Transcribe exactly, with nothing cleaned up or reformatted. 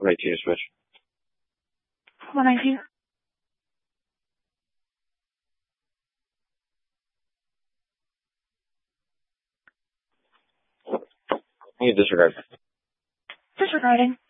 Right to your switch. one nineteen. You disregard. Disregarding.